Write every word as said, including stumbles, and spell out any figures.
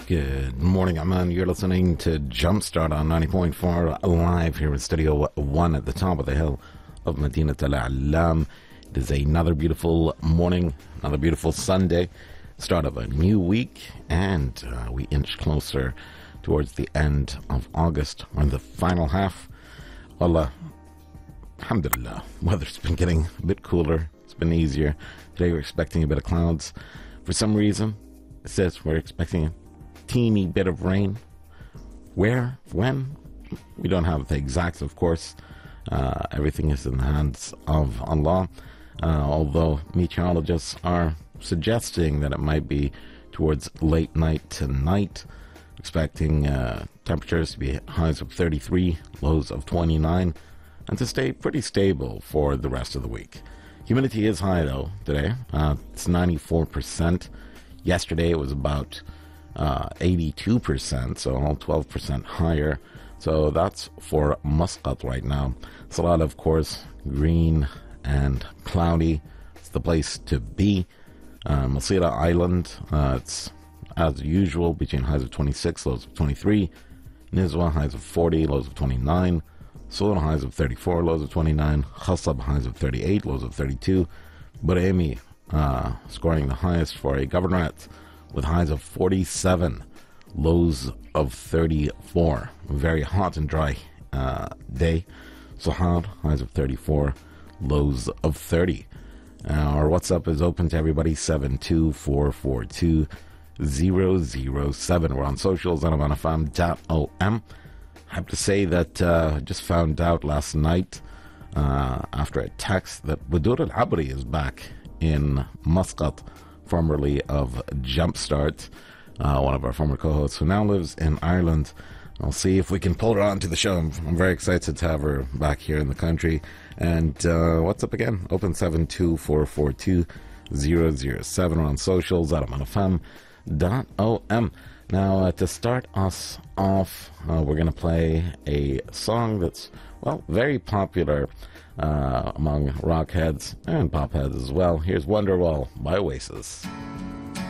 Good morning, Amman. You're listening to Jumpstart on ninety point four live here in Studio one at the top of the hill of Madinat Al-Alam. It is another beautiful morning, another beautiful Sunday, start of a new week, and uh, we inch closer towards the end of August. We're in the final half. Allah, alhamdulillah, weather's been getting a bit cooler. It's been easier. Today we're expecting a bit of clouds. For some reason, it says we're expecting a teeny bit of rain. Where? When? We don't have the exacts, of course. Uh, everything is in the hands of Allah. Uh, although meteorologists are suggesting that it might be towards late night tonight. Expecting uh, temperatures to be highs of thirty-three, lows of twenty-nine, and to stay pretty stable for the rest of the week. Humidity is high, though, today. Uh, it's ninety-four percent. Yesterday it was about uh, eighty-two percent, so all twelve percent higher. So that's for Muscat right now. Salat, of course, green and cloudy. It's the place to be. Uh, Masira Island, uh, it's as usual between highs of twenty-six, lows of twenty-three. Nizwa, highs of forty, lows of twenty-nine. Solar, highs of thirty-four, lows of twenty-nine. Khasab, highs of thirty-eight, lows of thirty-two. Buremi, uh, scoring the highest for a governorate with highs of forty-seven, lows of thirty-four. Very hot and dry uh, day. Sahar, highs of thirty-four, lows of thirty. Uh, our WhatsApp is open to everybody, seven two four four two zero zero seven. We're on socials at amman f m dot o m. I have to say that I uh, just found out last night uh, after a text that Budur Al-Abri is back in Muscat, formerly of Jumpstart, uh, one of our former co-hosts who now lives in Ireland. I'll see if we can pull her onto the show. I'm, I'm very excited to have her back here in the country. And uh, what's up again? Open seven two four four two zero zero seven. We're on socials at amman f m dot o m. Now, uh, to start us off, uh, we're going to play a song that's, well, very popular uh, among rock heads and pop heads as well. Here's Wonderwall by Oasis.